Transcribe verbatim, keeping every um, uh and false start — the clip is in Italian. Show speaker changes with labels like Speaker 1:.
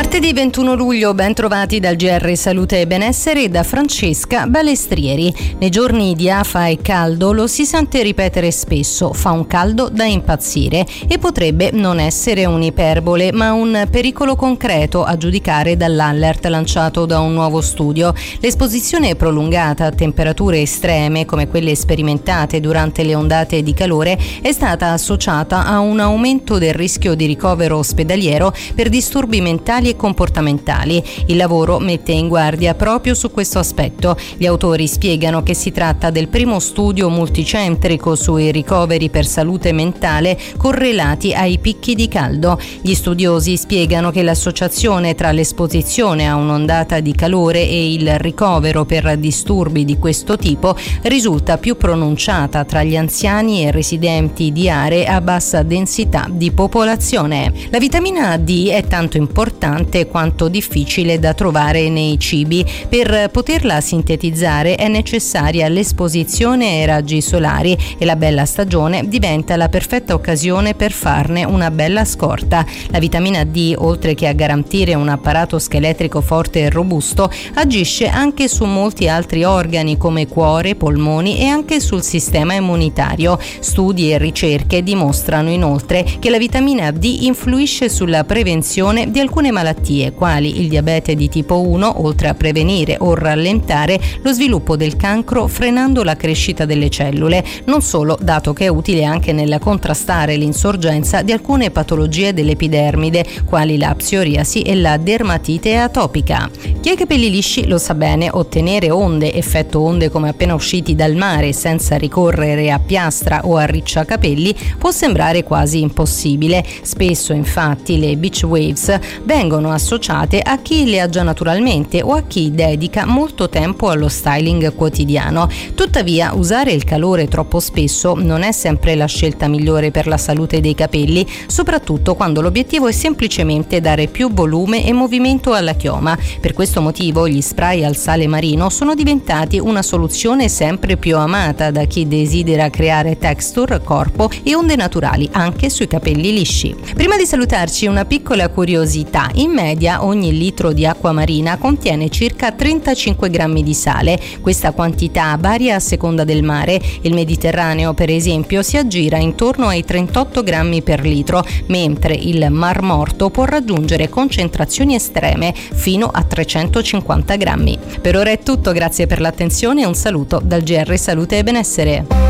Speaker 1: Martedì ventuno luglio, ben trovati dal G R Salute e Benessere e da Francesca Balestrieri. Nei giorni di afa e caldo lo si sente ripetere spesso, fa un caldo da impazzire e potrebbe non essere un'iperbole ma un pericolo concreto a giudicare dall'alert lanciato da un nuovo studio. L'esposizione prolungata a temperature estreme come quelle sperimentate durante le ondate di calore è stata associata a un aumento del rischio di ricovero ospedaliero per disturbi mentali e comportamentali. Il lavoro mette in guardia proprio su questo aspetto. Gli autori spiegano che si tratta del primo studio multicentrico sui ricoveri per salute mentale correlati ai picchi di caldo. Gli studiosi spiegano che l'associazione tra l'esposizione a un'ondata di calore e il ricovero per disturbi di questo tipo risulta più pronunciata tra gli anziani e residenti di aree a bassa densità di popolazione. La vitamina D è tanto importante quanto difficile da trovare nei cibi. Per poterla sintetizzare è necessaria l'esposizione ai raggi solari e la bella stagione diventa la perfetta occasione per farne una bella scorta. La vitamina D, oltre che a garantire un apparato scheletrico forte e robusto, agisce anche su molti altri organi come cuore, polmoni e anche sul sistema immunitario. Studi e ricerche dimostrano inoltre che la vitamina D influisce sulla prevenzione di alcune malattie, quali il diabete di tipo uno, oltre a prevenire o rallentare lo sviluppo del cancro frenando la crescita delle cellule, non solo, dato che è utile anche nel contrastare l'insorgenza di alcune patologie dell'epidermide, quali la psoriasi e la dermatite atopica. Chi ha i capelli lisci lo sa bene, ottenere onde, effetto onde come appena usciti dal mare senza ricorrere a piastra o a ricciacapelli può sembrare quasi impossibile. Spesso infatti le beach waves vengono associate a chi le ha già naturalmente o a chi dedica molto tempo allo styling quotidiano. Tuttavia, usare il calore troppo spesso non è sempre la scelta migliore per la salute dei capelli, soprattutto quando l'obiettivo è semplicemente dare più volume e movimento alla chioma. Per questo motivo gli spray al sale marino sono diventati una soluzione sempre più amata da chi desidera creare texture, corpo e onde naturali anche sui capelli lisci. Prima di salutarci, una piccola curiosità. In media ogni litro di acqua marina contiene circa trentacinque grammi di sale. Questa quantità varia a seconda del mare. Il Mediterraneo, per esempio, si aggira intorno ai trentotto grammi per litro, mentre il Mar Morto può raggiungere concentrazioni estreme fino a trecentocinquanta grammi. Per ora è tutto, grazie per l'attenzione e un saluto dal G R Salute e Benessere.